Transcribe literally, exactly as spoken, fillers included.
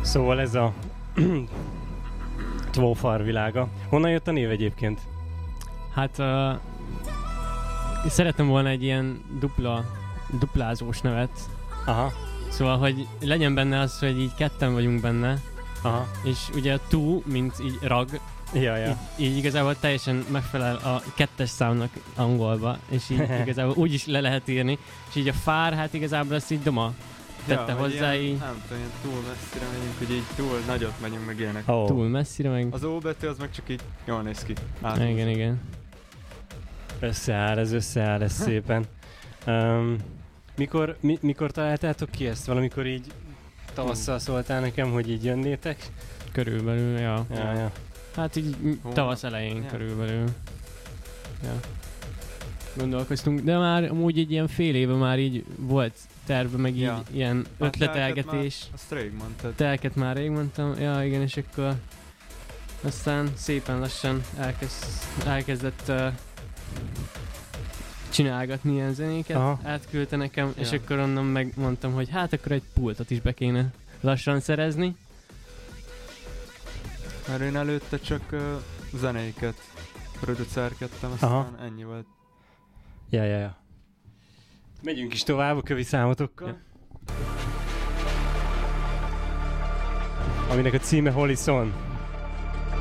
Szóval ez a Tvófar világa. Honnan jött a név egyébként? Hát uh, szerettem volna egy ilyen dupla, duplázós nevet. Aha. Szóval, hogy legyen benne az, hogy így ketten vagyunk benne. Aha. És ugye a two, mint így rag, ja, ja. Így, így igazából teljesen megfelel a kettes számnak angolba, és így igazából úgy is le lehet írni. És így a fár, hát igazából ezt így Doma tette ja, hozzá ilyen, így. Nem tudom, ilyen túl messzire megyünk, hogy így túl nagyot megyünk meg ilyenek. Oh. Túl messzire meg. Az O betű az meg csak így jól néz ki. Átúzom. Igen, igen. Összeáll ez, összeáll ez szépen. Um, mikor, mi, mikor találtátok ki ezt? Valamikor így tavasszal szóltál nekem, hogy így jönnétek? Körülbelül, ja. Ja, ja. Hát így Hol? tavasz elején ja. körülbelül. Ja. Gondolkoztunk, de már amúgy egy ilyen fél éve már így volt terve, meg így ja. ilyen ötletelgetés. Már, azt rég mondtad. Telket már rég mondtam, ja igen, és akkor aztán szépen lassan elkezd, elkezdett uh, csinálgatni ilyen zenéket, aha. átküldte nekem, ja. és akkor onnan megmondtam, hogy hát akkor egy pultot is be kéne lassan szerezni. Mert én előtte csak uh, zenéket producerkedtem, aztán aha. ennyi volt. Ja, ja, ja. Megyünk is tovább a kövi számotokkal. Ja. Aminek a címe Horizon.